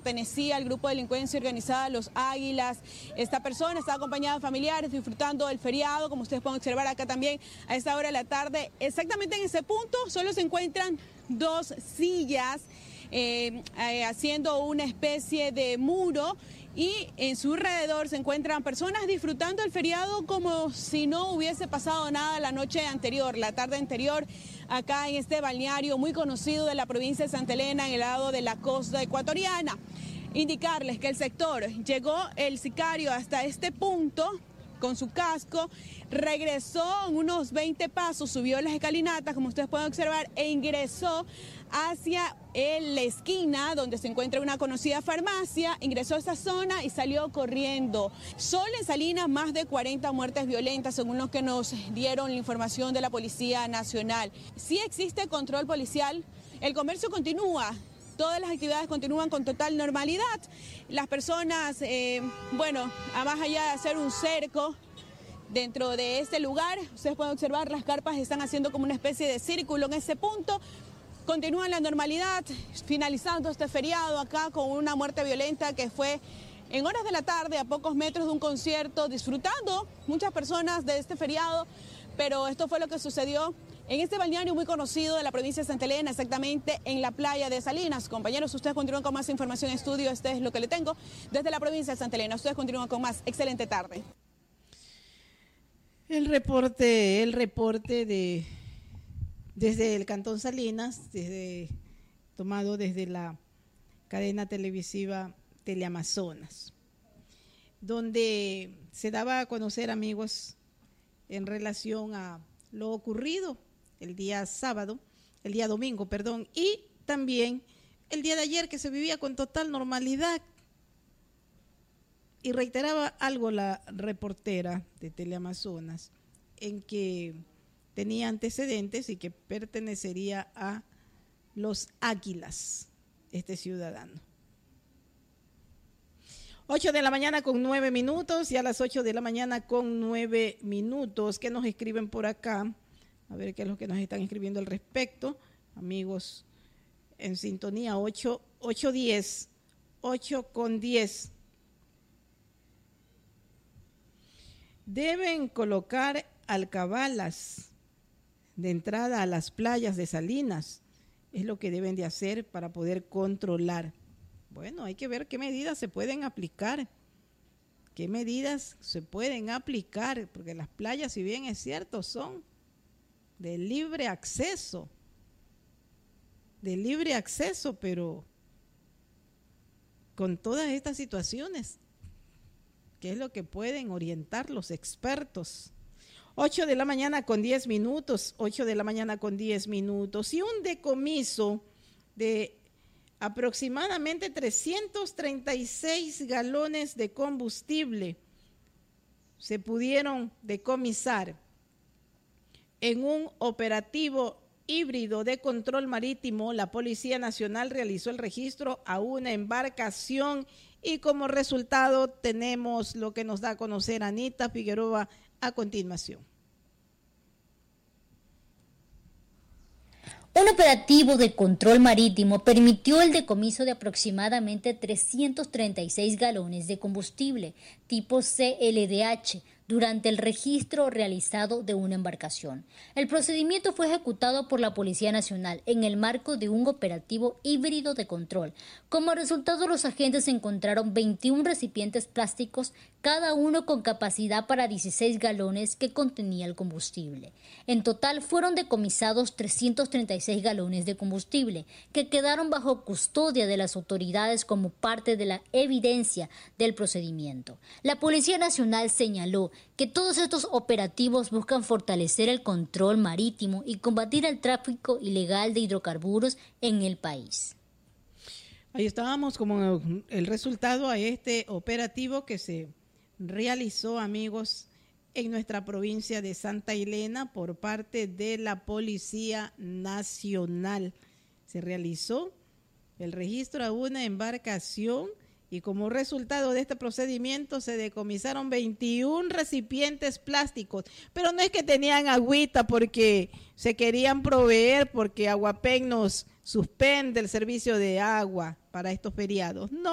pertenecía al grupo de delincuencia organizada Los Águilas. Esta persona estaba acompañada de familiares disfrutando del feriado, como ustedes pueden observar acá también a esta hora de la tarde. Exactamente en ese punto solo se encuentran dos sillas haciendo una especie de muro, y en su alrededor se encuentran personas disfrutando el feriado como si no hubiese pasado nada la noche anterior, la tarde anterior, acá en este balneario muy conocido de la provincia de Santa Elena, en el lado de la costa ecuatoriana. Indicarles que el sector llegó el sicario hasta este punto con su casco, regresó en unos 20 pasos, subió las escalinatas, como ustedes pueden observar, e ingresó hacia la esquina donde se encuentra una conocida farmacia, ingresó a esa zona y salió corriendo. Solo en Salinas más de 40 muertes violentas, según lo que nos dieron la información de la Policía Nacional. Sí existe control policial, el comercio continúa. Todas las actividades continúan con total normalidad. Las personas, más allá de hacer un cerco dentro de este lugar, ustedes pueden observar, las carpas están haciendo como una especie de círculo en ese punto. Continúa la normalidad, finalizando este feriado acá con una muerte violenta que fue en horas de la tarde, a pocos metros de un concierto, disfrutando muchas personas de este feriado, pero esto fue lo que sucedió en este balneario muy conocido de la provincia de Santa Elena, exactamente en la playa de Salinas. Compañeros, ustedes continúan con más información en estudio. Este es lo que le tengo desde la provincia de Santa Elena. Ustedes continúan con más. Excelente tarde. El reporte desde el Cantón Salinas, tomado desde la cadena televisiva Teleamazonas, donde se daba a conocer, amigos, en relación a lo ocurrido el día domingo, y también el día de ayer, que se vivía con total normalidad. Y reiteraba algo la reportera de Teleamazonas, en que tenía antecedentes y que pertenecería a Los Águilas, este ciudadano. 8 de la mañana con 9 minutos, y a las 8 de la mañana con 9 minutos, ¿qué nos escriben por acá? A ver qué es lo que nos están escribiendo al respecto. Amigos, en sintonía, 8:10, 8:10. Deben colocar alcabalas de entrada a las playas de Salinas. Es lo que deben de hacer para poder controlar. Bueno, hay que ver qué medidas se pueden aplicar. ¿Qué medidas se pueden aplicar? Porque las playas, si bien es cierto, son de libre acceso, pero con todas estas situaciones, ¿qué es lo que pueden orientar los expertos? 8 de la mañana con 10 minutos, 8 de la mañana con 10 minutos, y un decomiso de aproximadamente 336 galones de combustible se pudieron decomisar en un operativo híbrido de control marítimo. La Policía Nacional realizó el registro a una embarcación y como resultado tenemos lo que nos da a conocer Anita Figueroa a continuación. Un operativo de control marítimo permitió el decomiso de aproximadamente 336 galones de combustible tipo CLDH durante el registro realizado de una embarcación. El procedimiento fue ejecutado por la Policía Nacional en el marco de un operativo híbrido de control. Como resultado, los agentes encontraron 21 recipientes plásticos, cada uno con capacidad para 16 galones que contenía el combustible. En total fueron decomisados 336 galones de combustible que quedaron bajo custodia de las autoridades como parte de la evidencia del procedimiento. La Policía Nacional señaló que todos estos operativos buscan fortalecer el control marítimo y combatir el tráfico ilegal de hidrocarburos en el país. Ahí estábamos como el resultado a este operativo que se realizó, amigos, en nuestra provincia de Santa Elena por parte de la Policía Nacional. Se realizó el registro a una embarcación y como resultado de este procedimiento se decomisaron 21 recipientes plásticos, pero no es que tenían agüita porque se querían proveer, porque Aguapén nos suspende el servicio de agua para estos feriados, no.